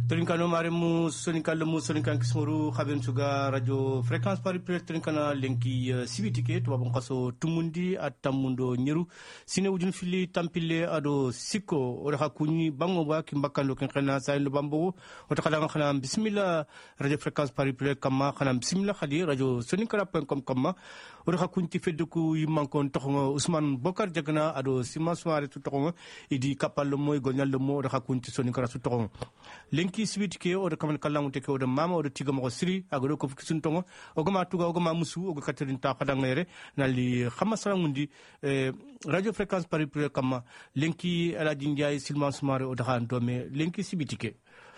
Terinkano maremu soninkan kismoru khaben suga radio fréquence Paris plus terinkana lenki sibitike to babon kaso tumundi atamundo nyeru sine wujun fili tampile ado siko ora hakuni bango ba kimbakando kenkana sayno bambo wata kala khana bismillah radio fréquence Paris plus kama khana bismillah khadi radio soninkara.com kama ora hakunti fedduku yimankon toxo Ousmane Bokar Jagna ado Sima Soare tu toxo idi kapal moy golnyal mo ora hakunti soninkara su toxo lenki sibiti ke o de kamal kallangu te ke o de mama o de tiga mo siri agado ko fikisun tongo o gama tuga o gama musu o katerin ta khadangere nali khama salangundi radio fréquence Paris plus kama lenki ala jinjay Silman Soumare o de han dome lenki sibiti ke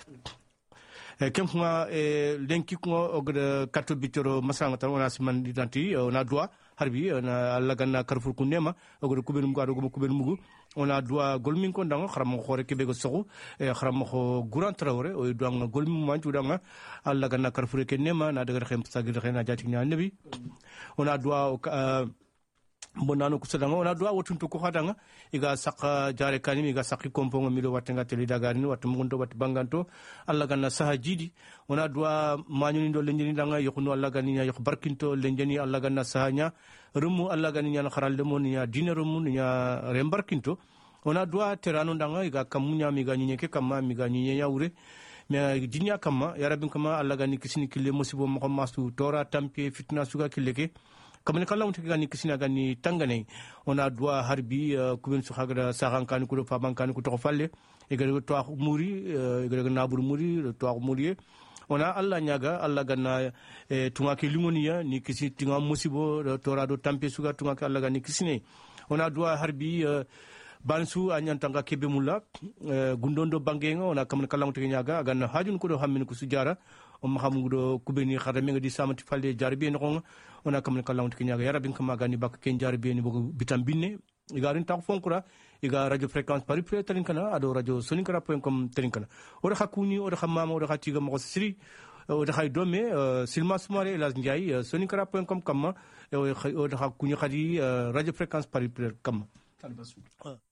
kemfuma lenki ko o de carte bitoro masanga tan ona siman didanti ona droit harbi ona alla ganna carrefour ku nema o de kubenum gado go kubenum mugu ona droit golmin ko ndanga xaram ko rek be go soxu xaram ko Grand Traoré o doanga golmin manju danga alla ganna carrefour ke nema na daga xem sagir xena jati nya nabi ona droit bonano kusadanga ona droit wotunto ko xadanga iga saka jare kanim iga sakki kompongo milo watenga teli dagarini watu mundo wat banganto alla ganna saha jidi ona droit mañuni do lenjeni danga yokuno alla ganina yok barkinto lenjeni alla ganna sahanya rumu alla ganina na kharalde mon nya dina rumu nya rembarkinto ona droit terano danga iga kamunya mi ganyine ke kamma mi ganyine yawre mais dinya kamma ya rabin kama alla gani kisini kille musibo mo masu tora tampi fitna suga killeke kamane kala unti gani kisina gani tangane ona doa harbi kuben su hagra sagan kan ko fa ban kan ko to falle e gari to muri e gari nabur muri to muri ona alla nyaga alla ganna tunga ke limoniya ni kisi tinga musibo torado tampe suga tunga ke alla gani kisine ona doa harbi bansu anyantanga kebe mulla gundondo bangenga ona kamane kala unti nyaga ganna hajun ko do hammin ko sujara o mahamudo kubeni khadame ngadi samati falle jarbi no ona kamne kalawnt kinyaga yarabin kama gani bak ken jarbi ni bogo bitambinne igarin ta fonkura iga radio fréquence Paris plus tarinkana ado radio soninkara.com tarinkana ora hakuni ora hamama ora hatiga mo siri ora hay dome Silman Soumare Elas Ndiaye soninkara.com kama ora hakuni khadi radio fréquence Paris plus kama talbasu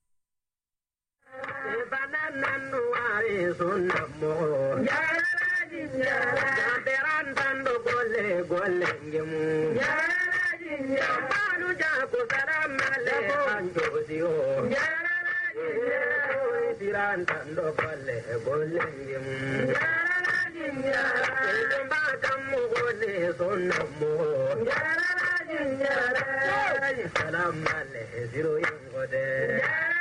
banananu ari sunamo Berantando gole ngemu Manu jako saramale anjosio Berantando gole ngemu Mbakamu gole sonamo Salamale ziro ingode